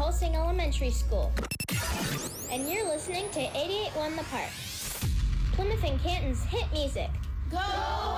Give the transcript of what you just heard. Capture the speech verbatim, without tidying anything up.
Pulsing Elementary School. And you're listening to eighty-eight point one The Park, Plymouth and Canton's hit music. Go!